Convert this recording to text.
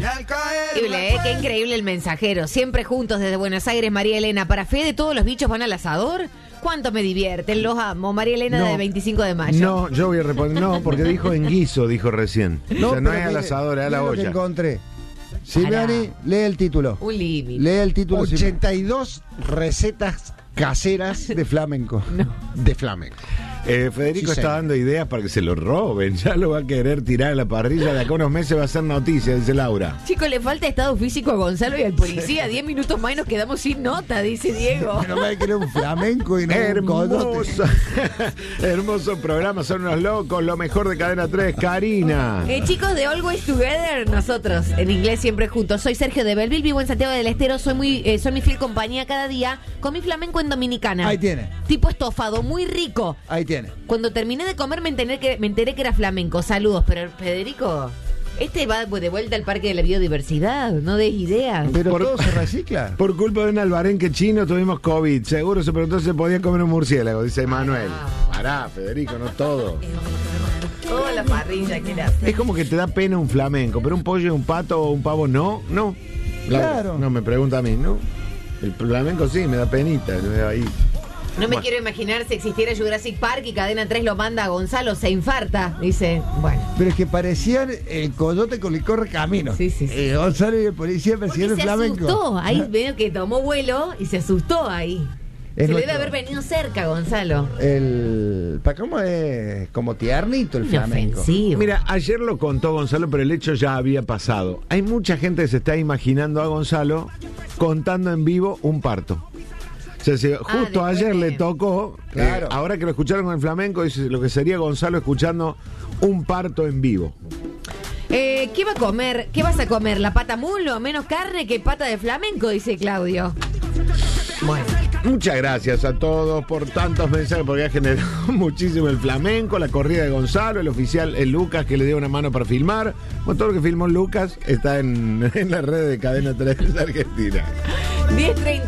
Increíble, qué increíble el mensajero. Siempre juntos desde Buenos Aires, María Elena. ¿Para Fede todos los bichos van al asador? ¿Cuánto me divierten? Los amo. María Elena de 25 de mayo. No, yo voy a responder. No, porque dijo en guiso, dijo recién. No, o sea, no pero es al asador, es a la mira lo que olla. encontré. Silviani, lee el título. Un límite. Lee el título. 82 recetas caseras de flamenco. No. De flamenco. Federico Sí, está señor. dando ideas para que se lo roben. Ya lo va a querer tirar a la parrilla. De acá a unos meses va a ser noticia, dice Laura. Chicos, le falta estado físico a Gonzalo y al policía. 10 minutos más y nos quedamos sin nota, dice Diego. No me que era un flamenco y no un codote. Hermoso. Hermoso programa, son unos locos. Lo mejor de Cadena 3, Karina. Chicos de Always Together, nosotros en inglés siempre juntos. Soy Sergio de Belleville, vivo en Santiago del Estero. Soy mi fiel compañía cada día con mi flamenco en Dominicana. Ahí tiene. Tipo estofado, muy rico. Ahí tiene. Cuando terminé de comer me enteré que era flamenco. Saludos, pero Federico, va de vuelta al Parque de la Biodiversidad, no des ideas. Pero Por- todo se recicla. Por culpa de un albarenque chino tuvimos COVID. Seguro se preguntó si se podía comer un murciélago, dice Manuel. Pará, Federico, no todo. Toda la parrilla que le hace. Es como que te da pena un flamenco, pero un pollo, un pato o un pavo no. Claro. No me pregunta a mí, ¿no? El flamenco sí, me da penita. Ahí. No me Bueno. quiero imaginar si existiera Jurassic Park y Cadena 3 lo manda a Gonzalo, se infarta. Dice, bueno. Pero es que parecían el coyote con licor camino. Sí. Gonzalo y el policía Porque persiguieron se el flamenco. asustó, ahí veo que tomó vuelo y se asustó ahí. Es Se le nuestro- debe haber venido cerca, Gonzalo. ¿Para cómo es? Como tiernito el flamenco. Inofensivo. Mira, ayer lo contó Gonzalo, pero el hecho ya había pasado. Hay mucha gente que se está imaginando a Gonzalo contando en vivo un parto. O sea, si justo después ayer de- le tocó, Claro. ahora que lo escucharon con el flamenco, dice lo que sería Gonzalo escuchando un parto en vivo. ¿Qué va a comer? ¿Qué vas a comer? ¿La pata mulo? Menos carne que pata de flamenco, dice Claudio. Bueno. Muchas gracias a todos por tantos mensajes, porque ha generado muchísimo el flamenco, la corrida de Gonzalo, el oficial, el Lucas, que le dio una mano para filmar. Bueno, todo lo que filmó Lucas está en la red de Cadena 3 Argentina. 10:30.